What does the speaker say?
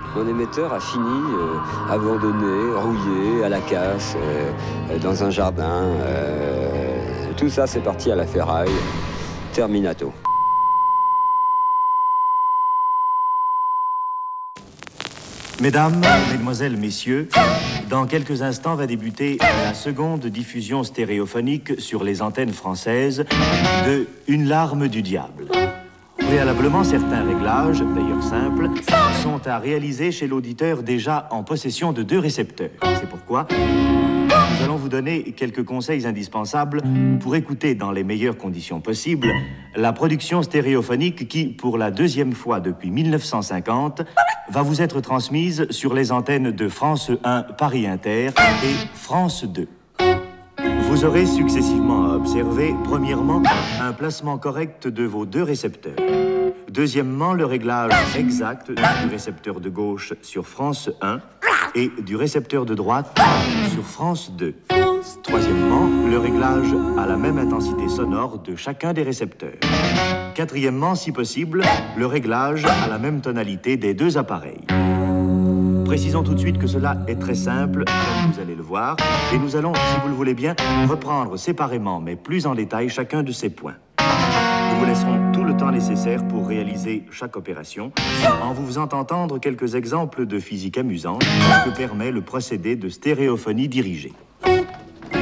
Mon émetteur a fini abandonné, rouillé, à la casse, dans un jardin. Tout ça, c'est parti à la ferraille. Terminato. Mesdames, Mesdemoiselles, Messieurs, dans quelques instants va débuter la seconde diffusion stéréophonique sur les antennes françaises de Une larme du diable. Préalablement, certains réglages, d'ailleurs simples, sont à réaliser chez l'auditeur déjà en possession de 2 récepteurs. C'est pourquoi nous allons vous donner quelques conseils indispensables pour écouter dans les meilleures conditions possibles la production stéréophonique qui, pour la 2e fois depuis 1950, va vous être transmise sur les antennes de France 1 Paris Inter et France 2. Vous aurez successivement à observer, premièrement, un placement correct de vos 2 récepteurs. Deuxièmement, le réglage exact du récepteur de gauche sur France 1 et du récepteur de droite sur France 2. Troisièmement, le réglage à la même intensité sonore de chacun des récepteurs. Quatrièmement, si possible, le réglage à la même tonalité des 2 appareils. Précisons tout de suite que cela est très simple, comme vous allez le voir, et nous allons, si vous le voulez bien, reprendre séparément, mais plus en détail, chacun de ces points. Nous vous laisserons tout le temps nécessaire pour réaliser chaque opération, en vous faisant entendre quelques exemples de physique amusante que permet le procédé de stéréophonie dirigée.